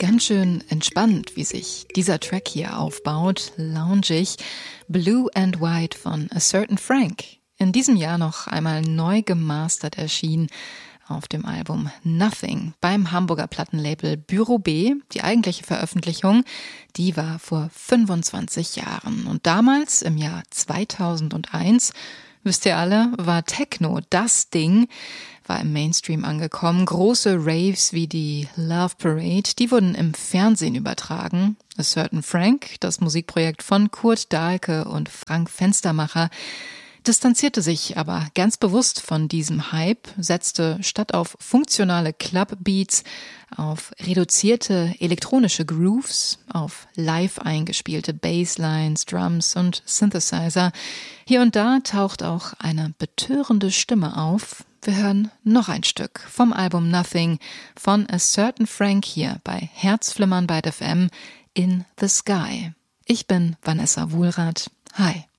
Ganz schön entspannt, wie sich dieser Track hier aufbaut, loungig. Blue and White von A Certain Frank. In diesem Jahr noch einmal neu gemastert erschienen auf dem Album Nothing beim Hamburger Plattenlabel Büro B. Die eigentliche Veröffentlichung, die war vor 25 Jahren. Und damals, im Jahr 2001, wisst ihr alle, war Techno das Ding, war im Mainstream angekommen. Große Raves wie die Love Parade, die wurden im Fernsehen übertragen. A Certain Frank, das Musikprojekt von Kurt Dahlke und Frank Fenstermacher, distanzierte sich aber ganz bewusst von diesem Hype, setzte statt auf funktionale Club-Beats auf reduzierte elektronische Grooves, auf live eingespielte Basslines, Drums und Synthesizer. Hier und da taucht auch eine betörende Stimme auf. Wir hören noch ein Stück vom Album Nothing von A Certain Frank hier bei Herzflimmern bei FM in the Sky. Ich bin Vanessa Wohlrath. Hi.